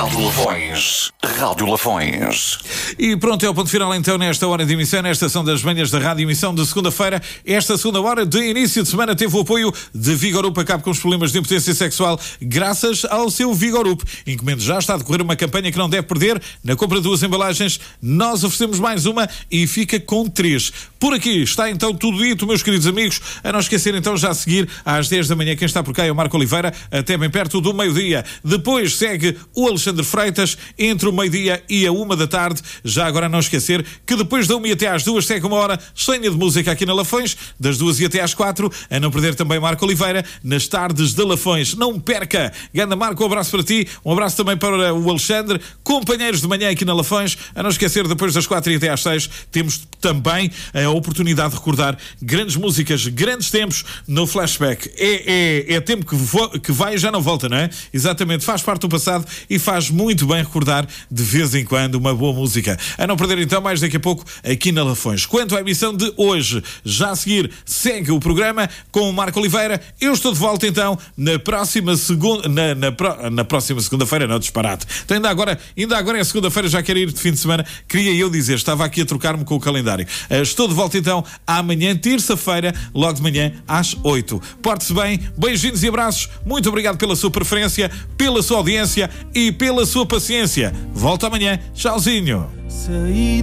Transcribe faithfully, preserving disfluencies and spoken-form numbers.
Rádio Lafões. Rádio Lafões. E pronto, é o ponto final então nesta hora de emissão, nesta estação das manhãs da rádio, emissão de segunda-feira. Esta segunda hora de início de semana teve o apoio de Vigorup. Acabe com os problemas de impotência sexual graças ao seu Vigorup. Encomendo já, está a decorrer uma campanha que não deve perder. Na compra de duas embalagens, nós oferecemos mais uma e fica com três. Por aqui está então tudo dito, meus queridos amigos. A não esquecer então já a seguir às dez da manhã, quem está por cá é o Marco Oliveira, até bem perto do meio-dia. Depois segue o Alexandre Freitas entre o meio-dia e a uma da tarde. Já agora não esquecer que depois da uma e até às duas segue uma hora cheia de música aqui na Lafões, das duas e até às quatro. A não perder também Marco Oliveira nas tardes da Lafões. Não perca! Ganda Marco, um abraço para ti, um abraço também para o Alexandre, companheiros de manhã aqui na Lafões. A não esquecer, depois das quatro e até às seis, temos também a oportunidade de recordar grandes músicas, grandes tempos no flashback. É, é, é tempo que, vo- que vai e já não volta, não é? Exatamente, faz parte do passado e faz muito bem recordar de vez em quando uma boa música. A não perder então mais daqui a pouco aqui na Lafões. Quanto à emissão de hoje, já a seguir segue o programa com o Marco Oliveira. Eu estou de volta então na próxima segunda na, na, pro, na próxima segunda-feira, não, disparate. Então ainda agora, ainda agora é segunda-feira, já quero ir de fim de semana. Queria eu dizer, estava aqui a trocar-me com o calendário. Uh, estou de volta então amanhã, terça-feira, logo de manhã às oito. Porte-se bem, beijinhos e abraços. Muito obrigado pela sua preferência, pela sua audiência e pela sua paciência. Volto amanhã. Tchauzinho. Saí